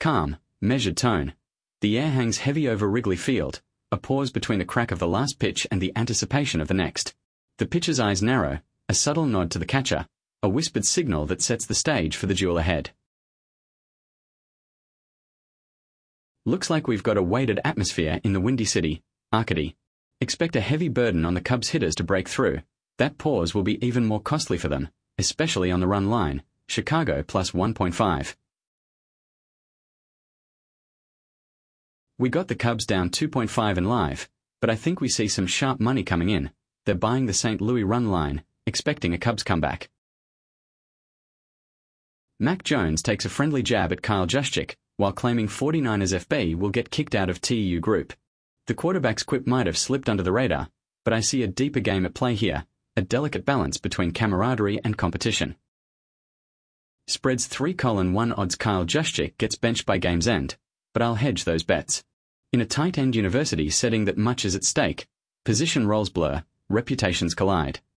calm, measured tone. The air hangs heavy over Wrigley Field, a pause between the crack of the last pitch and the anticipation of the next. The pitcher's eyes narrow, a subtle nod to the catcher, a whispered signal that sets the stage for the duel ahead. Looks like we've got a weighted atmosphere in the Windy City, Arcady. Expect a heavy burden on the Cubs hitters to break through. That pause will be even more costly for them, especially on the run line. Chicago plus 1.5. We got the Cubs down 2.5 in live, but I think we see some sharp money coming in. They're buying the St. Louis run line, expecting a Cubs comeback. Mac Jones takes a friendly jab at Kyle Juszczyk, while claiming 49ers FB will get kicked out of TU group. The quarterback's quip might have slipped under the radar, but I see a deeper game at play here, a delicate balance between camaraderie and competition. Spreads 3:1 odds Kyle Juszczyk gets benched by game's end, but I'll hedge those bets. In a tight-end university setting that much is at stake, position roles blur, reputations collide.